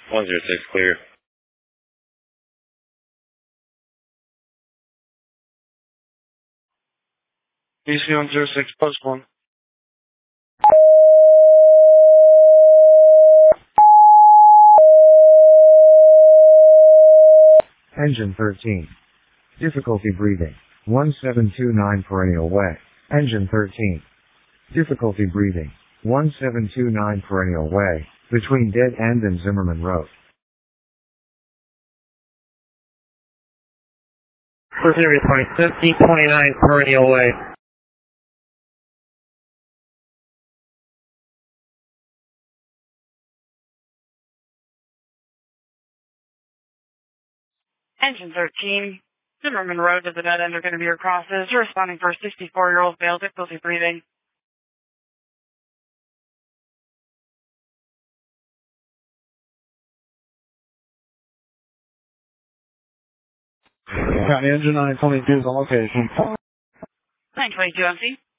106 clear. BC 106, post 1. Engine 13. Difficulty breathing. 1729 Perennial Way. Engine 13. Difficulty breathing. 1729 Perennial Way, between Dead End and Zimmerman Road. First interview point, 1729 Perennial Way. Engine 13, Zimmerman Road to the dead end are going to be your crosses. You're responding for a 64-year-old male, difficulty breathing. County Engine 922 is on location. 922 MC.